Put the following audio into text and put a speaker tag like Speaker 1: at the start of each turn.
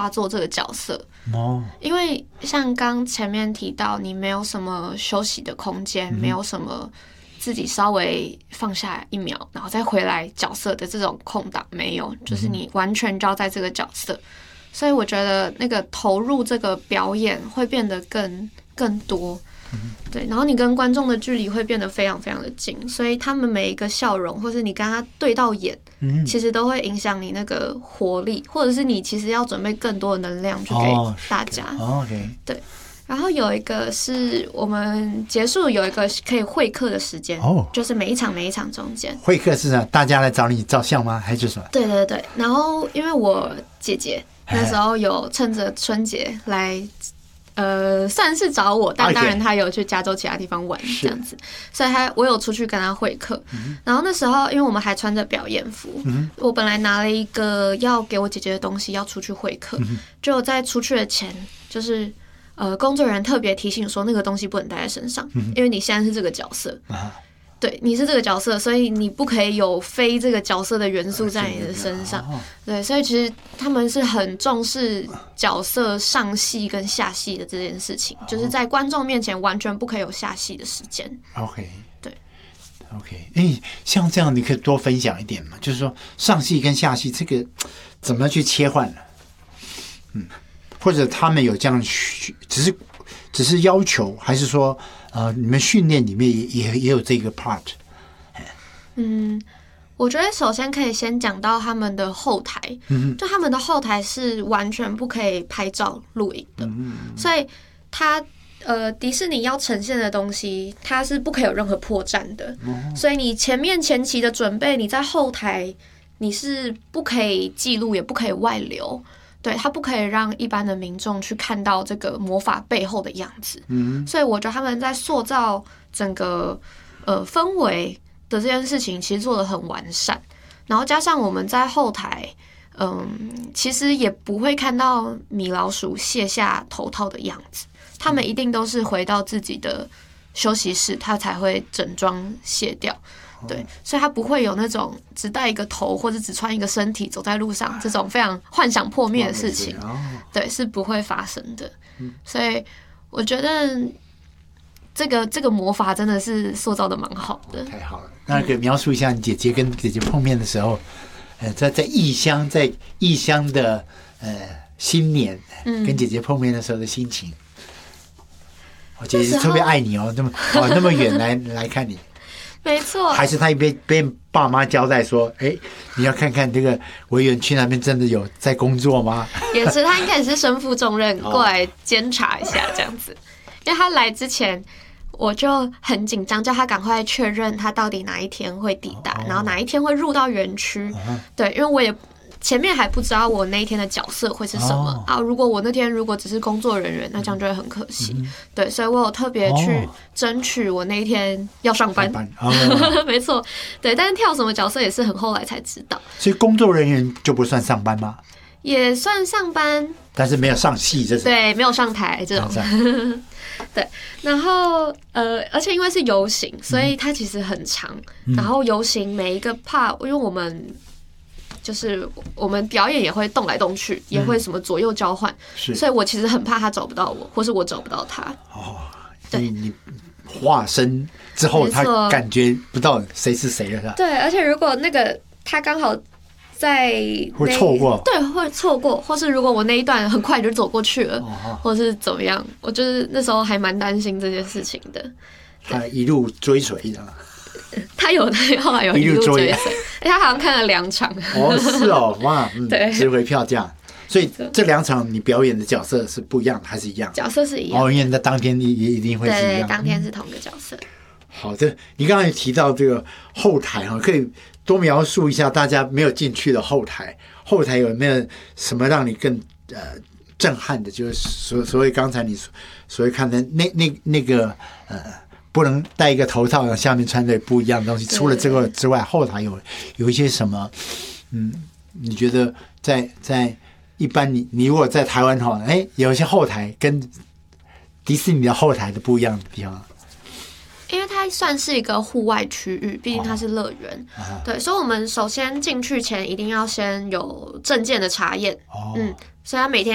Speaker 1: 化做这个角色。因为像刚前面提到，你没有什么休息的空间，没有什么自己稍微放下1秒，然后再回来角色的这种空档没有，就是你完全交在这个角色。所以我觉得那个投入这个表演会变得更多。对，然后你跟观众的距离会变得非常非常的近，所以他们每一个笑容，或是你跟他对到眼，其实都会影响你那个活力，或者是你其实要准备更多的能量去给大家。对。然后有一个是我们结束有一个可以会客的时间，就是每一场中间。
Speaker 2: 会客是大家来找你照相吗？还是什么？
Speaker 1: 对对对。然后因为我姐姐那时候有趁着春节来。算是找我，但当然他有去加州其他地方玩这样子，所以我有出去跟他会客。然后那时候，因为我们还穿着表演服，我本来拿了一个要给我姐姐的东西要出去会客，就在出去的前，就是工作人员特别提醒说那个东西不能带在身上，因为你现在是这个角色。对，你是这个角色，所以你不可以有非这个角色的元素在你的身上。对，所以其实他们是很重视角色上戏跟下戏的这件事情，就是在观众面前完全不可以有下戏的时间。
Speaker 2: OK，
Speaker 1: 对
Speaker 2: ，OK， 像这样你可以多分享一点嘛？就是说上戏跟下戏这个怎么去切换呢？或者他们有这样只是要求，还是说你们训练里面也有这个 part？
Speaker 1: 我觉得首先可以先讲到他们的后台，就他们的后台是完全不可以拍照录影的，所以迪士尼要呈现的东西，它是不可以有任何破绽的，所以你前期的准备，你在后台你是不可以记录，也不可以外流。对，它不可以让一般的民众去看到这个魔法背后的样子。所以我觉得他们在塑造整个氛围的这件事情，其实做得很完善。然后加上我们在后台，其实也不会看到米老鼠卸下头套的样子，他们一定都是回到自己的休息室，他才会整装卸掉。对，所以他不会有那种只戴一个头或者只穿一个身体走在路上这种非常幻想破灭的事情，对，是不会发生的。所以我觉得这个魔法真的是塑造的蛮好的。
Speaker 2: 太好了，那可以描述一下你姐姐跟姐姐碰面的时候，在异乡的新年，跟姐姐碰面的时候的心情。我姐姐特别爱你哦，那么远来看你。
Speaker 1: 没错，
Speaker 2: 还是他被爸妈交代说，你要看看这个维园区那边真的有在工作吗？
Speaker 1: 也是，他应该也是身负重任过来监察一下这样子。因为他来之前，我就很紧张，叫他赶快确认他到底哪一天会抵达，然后哪一天会入到园区。对，因为我也前面还不知道我那一天的角色会是什么如果我那天只是工作人员，那这样就会很可惜。对，所以我有特别去争取我那一天要上班。没错，对，但是跳什么角色也是很后来才知道。
Speaker 2: 所以工作人员就不算上班吗？
Speaker 1: 也算上班，
Speaker 2: 但是没有上戏这种。
Speaker 1: 对，没有上台这种。对，然后而且因为是游行，所以它其实很长。然后游行每一个 part， 因为我们表演也会动来动去，也会什么左右交换，所以我其实很怕他找不到我，或是我找不到他。
Speaker 2: 所以你化身之后，他感觉不到谁是谁了，是吧？
Speaker 1: 对，而且如果那个他刚好在
Speaker 2: 会错过，
Speaker 1: 对，会错过，或是如果我那一段很快就走过去了，或是怎么样，我就是那时候还蛮担心这件事情的。
Speaker 2: 他一路追随的。
Speaker 1: 他后来有一路追随，他好像看了2场。
Speaker 2: 是哦，哇，
Speaker 1: 对，
Speaker 2: 值回票价。所以这2场你表演的角色是不一样的，还是一样？
Speaker 1: 角色是一样。
Speaker 2: 因为在当天也一定会是一样。
Speaker 1: 对，当天是同个角色。
Speaker 2: 好的，你刚才提到这个后台可以多描述一下大家没有进去的后台。后台有没有什么让你更震撼的？就是所谓刚才你所谓看的那个不能戴一个头套，下面穿着不一样的东西。除了这个之外，后台有一些什么？你觉得在一般你如果在台湾有一些后台跟迪士尼的后台的不一样的地方。
Speaker 1: 因为它算是一个户外区域，毕竟它是乐园，对，所以我们首先进去前一定要先有证件的查验，所以他每天